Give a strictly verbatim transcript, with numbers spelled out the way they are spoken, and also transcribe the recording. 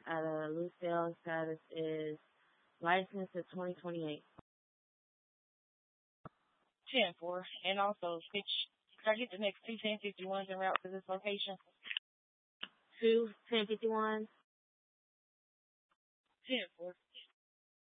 at a Lucille status is licensed to twenty twenty-eight. ten four. And also, which, could I get the next two ten fifty-ones en route to this location? Two ten fifty-ones. ten four.